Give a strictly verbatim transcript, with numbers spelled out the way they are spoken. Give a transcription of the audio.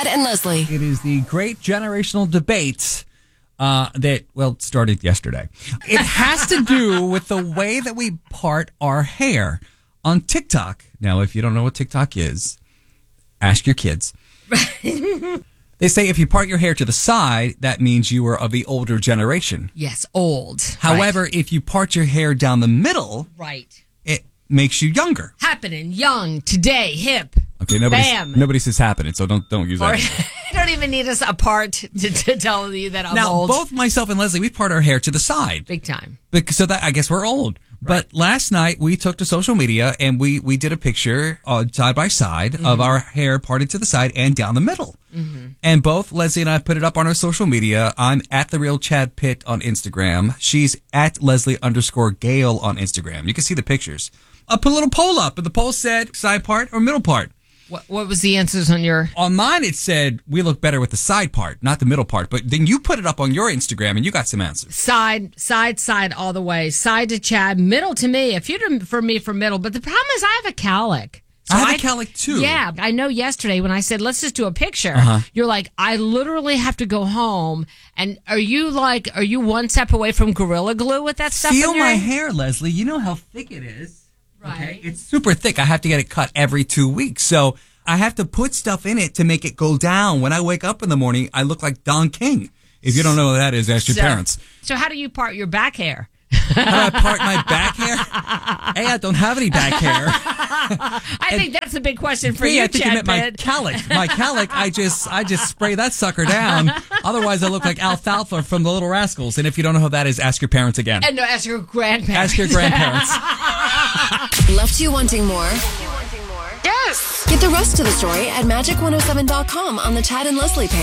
and Leslie. It is the great generational debate uh, that, well, started yesterday. It has to do with the way that we part our hair on TikTok. Now, if you don't know what TikTok is, ask your kids. They say if you part your hair to the side, that means you are of the older generation. Yes, old. However, right. if you part your hair down the middle, right, it makes you younger. Happening, young, today, hip. Okay, nobody, Bam. nobody says happening, so don't don't use that. Or, I don't even need us apart to, to tell you that I'm now, old. Now, both myself and Leslie, we part our hair to the side. Big time. Because, so that I guess we're old. Right. But last night we took to social media and we, we did a picture uh, side by side mm-hmm. of our hair parted to the side and down the middle. Mm-hmm. And both Leslie and I put it up on our social media. I'm at the real Chad Pitt on Instagram. She's at Leslie underscore Gale on Instagram. You can see the pictures. I put a little poll up, and the poll said side part or middle part. What, what was the answers on your? On mine, it said we look better with the side part, not the middle part. But then you put it up on your Instagram, and you got some answers. Side, side, side, all the way. Side to Chad, middle to me. If you'd for me for middle, but the problem is I have a cowlick. So I have I, a cowlick too. Yeah, I know. Yesterday when I said let's just do a picture, uh-huh. you're like, I literally have to go home. And are you like, are you one step away from Gorilla Glue with that stuff? Feel in your my hair? hair, Leslie. You know how thick it is. Right. Okay? It's super thick. I have to get it cut every two weeks. So I have to put stuff in it to make it go down. When I wake up in the morning, I look like Don King. If you don't know what that is, ask your so, parents. So how do you part your back hair? How do I part my back hair? Hey, I don't have any back hair. I and think that's a big question for me, you, I think Chad you meant my Pitt. cowlick. My cowlick, I just I just spray that sucker down. Otherwise, I look like Alfalfa from the Little Rascals. And if you don't know who that is, ask your parents again. And no, ask your grandparents. Ask your grandparents. Left you wanting more? Yes. Get the rest of the story at magic one oh seven dot com on the Chad and Leslie page.